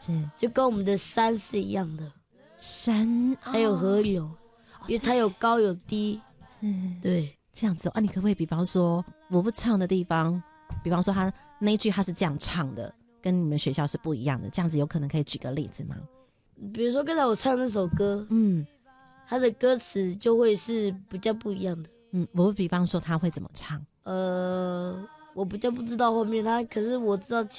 是就跟我们的山是一样的， 山还有河流，因为它有高有低。 是对， 这样子你可不可以比方说我不唱的地方，比方说他那一句他是这样唱的，跟你们学校是不一样的，这样子有可能可以举个例子吗？ 比如说刚才我唱那首歌，它的歌词就会是比较不一样的。 我比方说他会怎么唱？ 我比较不知道后面可是我知道